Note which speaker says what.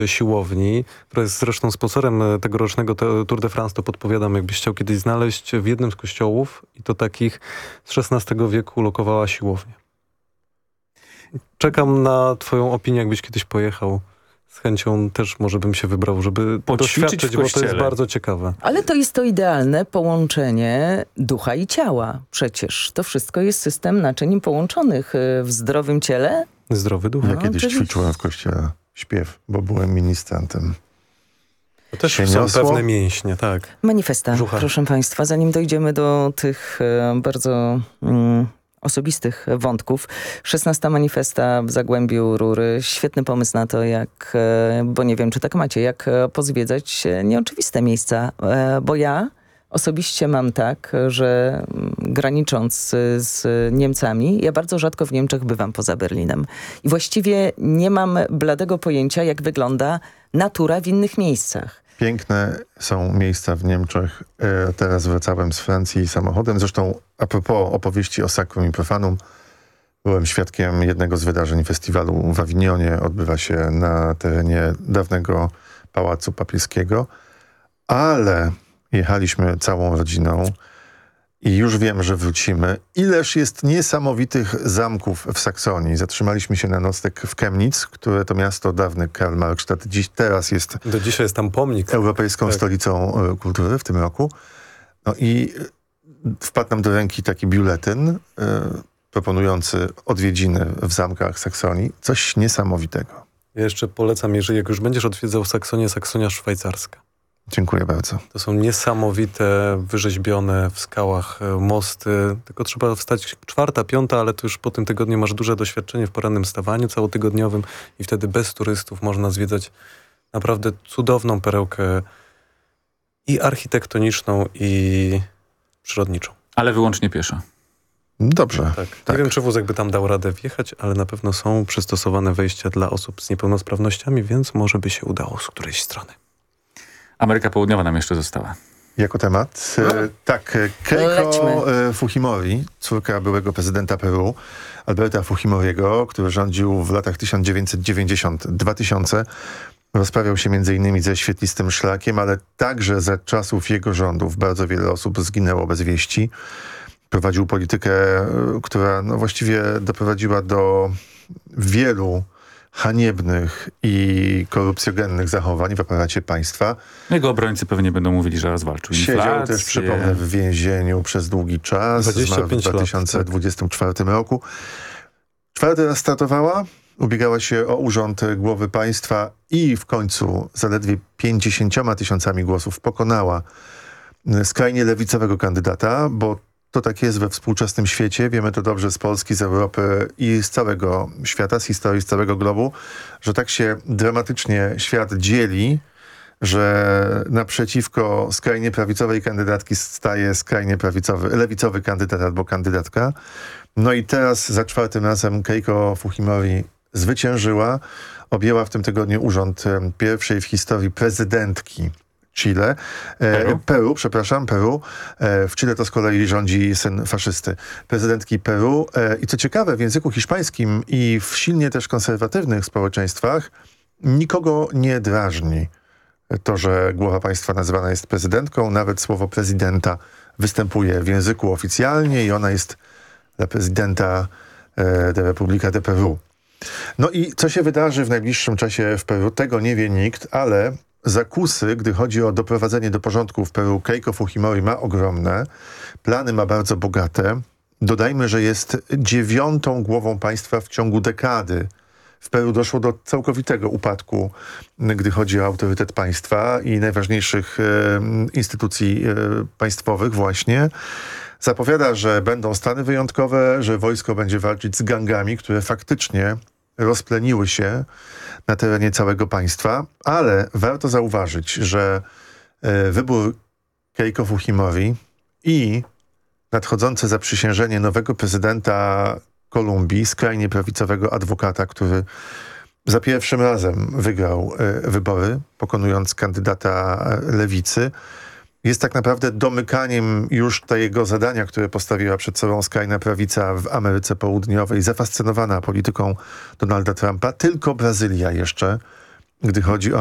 Speaker 1: siłowni, która jest zresztą sponsorem tegorocznego Tour de France, to podpowiadam, jakbyś chciał kiedyś znaleźć, w jednym z kościołów, i to takich z XVI wieku, lokowała siłownię. Czekam na twoją opinię, jakbyś kiedyś pojechał. Z chęcią też może bym się wybrał, żeby doświadczyć, bo to jest bardzo ciekawe.
Speaker 2: Ale to jest to idealne połączenie ducha i ciała. Przecież to wszystko jest system naczyń połączonych w zdrowym ciele.
Speaker 1: Zdrowy duch.
Speaker 3: Ja kiedyś ćwiczyłem w kościele śpiew, bo byłem ministrantem.
Speaker 1: To też są pewne mięśnie, tak.
Speaker 2: Manifesta, proszę państwa, zanim dojdziemy do tych bardzo osobistych wątków. 16. manifesta w Zagłębiu Rury. Świetny pomysł na to, jak, bo nie wiem, czy tak macie, jak pozwiedzać nieoczywiste miejsca. Bo ja osobiście mam tak, że granicząc z Niemcami, ja bardzo rzadko w Niemczech bywam poza Berlinem. I właściwie nie mam bladego pojęcia, jak wygląda natura w innych miejscach.
Speaker 3: Piękne są miejsca w Niemczech. Teraz wracałem z Francji samochodem. Zresztą a propos opowieści o Sacrum i Profanum, byłem świadkiem jednego z wydarzeń festiwalu w Awinionie. Odbywa się na terenie dawnego Pałacu Papieskiego. Ale jechaliśmy całą rodziną i już wiem, że wrócimy. Ileż jest niesamowitych zamków w Saksonii. Zatrzymaliśmy się na nocleg w Chemnitz, które to miasto dawny Karl Marxstadt. Teraz jest...
Speaker 1: Do dzisiaj jest tam pomnik.
Speaker 3: Europejską stolicą kultury w tym roku. No i wpadł nam do ręki taki biuletyn proponujący odwiedziny w zamkach Saksonii. Coś niesamowitego.
Speaker 1: Ja jeszcze polecam, jeżeli jak już będziesz odwiedzał Saksonię, Saksonia szwajcarska.
Speaker 3: Dziękuję bardzo.
Speaker 1: To są niesamowite, wyrzeźbione w skałach mosty. Tylko trzeba wstać 4., 5., ale to już po tym tygodniu masz duże doświadczenie w porannym wstawaniu całotygodniowym i wtedy bez turystów można zwiedzać naprawdę cudowną perełkę i architektoniczną, i przyrodniczą.
Speaker 4: Ale wyłącznie pieszo.
Speaker 3: Dobrze.
Speaker 1: Tak. Nie wiem, czy wózek by tam dał radę wjechać, ale na pewno są przystosowane wejścia dla osób z niepełnosprawnościami, więc może by się udało z którejś strony.
Speaker 4: Ameryka Południowa nam jeszcze została.
Speaker 3: Jako temat? Tak, Keiko Fujimori, córka byłego prezydenta Peru, Alberta Fujimoriego, który rządził w latach 1990-2000, rozprawiał się m.in. ze świetlistym szlakiem, ale także za czasów jego rządów bardzo wiele osób zginęło bez wieści. Prowadził politykę, która właściwie doprowadziła do wielu haniebnych i korupcjogennych zachowań w aparacie państwa.
Speaker 4: Jego obrońcy pewnie będą mówili, że rozwalczył inflację.
Speaker 3: Siedział też, przypomnę, w więzieniu przez długi czas. Zmarł w 2024 roku. 4. raz startowała, ubiegała się o urząd głowy państwa i w końcu zaledwie 50 000 głosów pokonała skrajnie lewicowego kandydata, bo to tak jest we współczesnym świecie. Wiemy to dobrze z Polski, z Europy i z całego świata, z historii, z całego globu, że tak się dramatycznie świat dzieli, że naprzeciwko skrajnie prawicowej kandydatki staje skrajnie lewicowy kandydat albo kandydatka. No i teraz za 4. razem Keiko Fujimori zwyciężyła. Objęła w tym tygodniu urząd pierwszej w historii prezydentki Chile. Peru. W Chile to z kolei rządzi syn faszysty. Prezydentki Peru. I co ciekawe, w języku hiszpańskim i w silnie też konserwatywnych społeczeństwach nikogo nie drażni to, że głowa państwa nazywana jest prezydentką. Nawet słowo prezydenta występuje w języku oficjalnie i ona jest dla prezydenta de República de Peru. No i co się wydarzy w najbliższym czasie w Peru, tego nie wie nikt, ale zakusy, gdy chodzi o doprowadzenie do porządku w Peru, Keiko Fujimori ma ogromne, plany ma bardzo bogate. Dodajmy, że jest 9. głową państwa w ciągu dekady. W Peru doszło do całkowitego upadku, gdy chodzi o autorytet państwa i najważniejszych instytucji państwowych właśnie. Zapowiada, że będą stany wyjątkowe, że wojsko będzie walczyć z gangami, które faktycznie rozpleniły się na terenie całego państwa, ale warto zauważyć, że wybór Keiko Fujimori i nadchodzące zaprzysiężenie nowego prezydenta Kolumbii, skrajnie prawicowego adwokata, który za pierwszym razem wygrał wybory, pokonując kandydata lewicy, jest tak naprawdę domykaniem już tego zadania, które postawiła przed sobą skrajna prawica w Ameryce Południowej, zafascynowana polityką Donalda Trumpa. Tylko Brazylia jeszcze gdy chodzi o